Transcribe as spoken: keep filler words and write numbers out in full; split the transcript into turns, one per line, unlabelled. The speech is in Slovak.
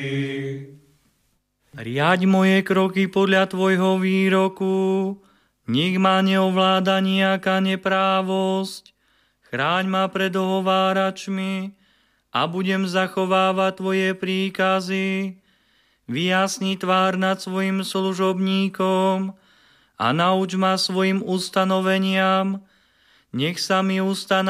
Riaď moje kroky podľa tvojho výroku, nech ma neovláda nejaká neprávosť, chráň ma pred ohováračmi a budem zachovávať tvoje príkazy. Vyjasni tvár nad svojim služobníkom a nauč ma svojim ustanoveniam, nech sa mi ústa